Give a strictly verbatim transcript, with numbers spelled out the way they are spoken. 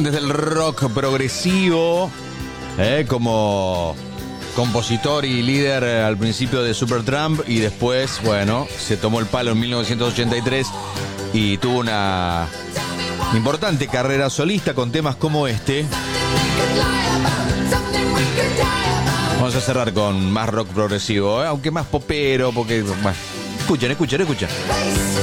Desde el rock progresivo, eh, como compositor y líder eh, al principio de Supertramp, y después, bueno, se tomó el palo en mil novecientos ochenta y tres y tuvo una importante carrera solista con temas como este. Vamos a cerrar con más rock progresivo, eh, aunque más popero, porque... Bueno, escuchen, escuchen, escuchen.